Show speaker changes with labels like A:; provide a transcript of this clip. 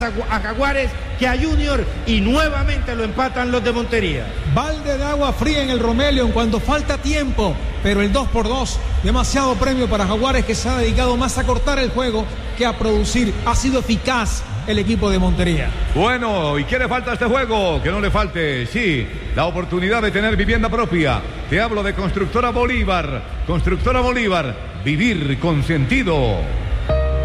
A: a Jaguares que a Junior y nuevamente lo empatan los de Montería.
B: Balde de agua fría en el Romelion cuando falta tiempo, pero el 2-2, demasiado premio para Jaguares, que se ha dedicado más a cortar el juego que a producir. Ha sido eficaz el equipo de Montería.
C: Bueno, ¿y qué le falta a este juego? Que no le falte, sí, la oportunidad de tener vivienda propia. Te hablo de Constructora Bolívar. Constructora Bolívar, vivir con sentido.